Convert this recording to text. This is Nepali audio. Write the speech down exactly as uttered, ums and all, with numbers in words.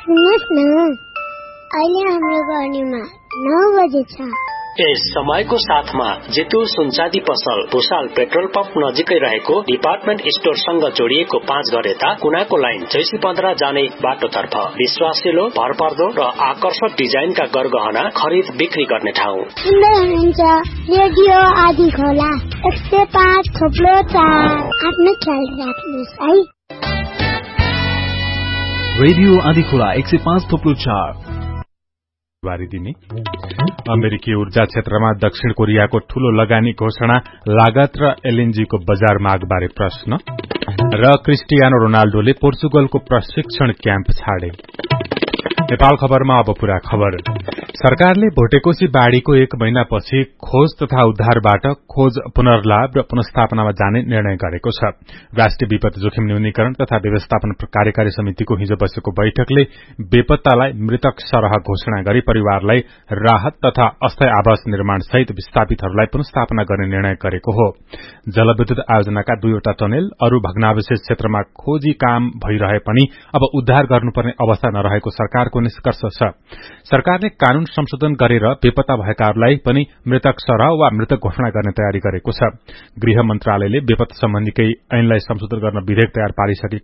सुन्नुहोस् न, अहिले हाम्रो गर्नेमा नौ बजे छ। यस समयको साथमा जेतु सुनचाँदी पसल भुसाल पेट्रोल पम्प नजिकै रहेको डिपार्टमेन्ट स्टोरसँग जोडिएको पाँच घर यता कुनाको लाइन चैसी पन्ध्र जाने बाटोतर्फ विश्वासिलो, भरपर्दो र आकर्षक डिजाइनका गरगहना खरिद बिक्री गर्ने ठाउँ। सुन्दै हुनुहुन्छ रेडियो आदि खोला एक सय पाँच थोप्लो चार। आफ्नो ख्याल राख्नुहोस् है। रेडियो आदि खोला एक सय पाँच थोप्लो चार। दिने अमेरिकी ऊर्जा क्षेत्रमा दक्षिण कोरियाको ठूलो लगानी घोषणा, लागत र एलएनजीको बजार माग बारे प्रश्न र क्रिस्टियानो रोनाल्डोले पोर्चुगलको प्रशिक्षण क्याम्प छाडे। नेपाल खबरमा अब पूरा खबर। सरकारले भोटेकोशी बाढ़ीको एक महिनापछि खोज तथा उद्धारबाट खोज पुनर्लाभ र पुनस्थापनामा जाने निर्णय गरेको छ। राष्ट्रिय विपद जोखिम न्यूनीकरण तथा व्यवस्थापन कार्यकारी समितिको हिजो बसेको बैठकले बेपत्तालाई मृतक सरह घोषणा गरी परिवारलाई राहत तथा अस्थायी आवास निर्माण सहित विस्थापितहरूलाई पुनस्थापना गर्ने निर्णय गरेको हो। जलविद्युत आयोजनाका दुईवटा टनेल, अरू भग्नावशेष क्षेत्रमा खोजी काम भइरहे पनि अब उद्धार गर्नुपर्ने अवस्था नरहेको सरकारको निष्कर्ष छ। सरकारले कानून संशोधन गरेर बेपत्ता भएकाहरूलाई पनि मृतक सरह वा मृतक घोषणा गर्ने तयारी गरेको छ। गृह मन्त्रालयले बेपत्ता सम्बन्धीकै ऐनलाई संशोधन गर्न विधेयक तयार पारिसकेको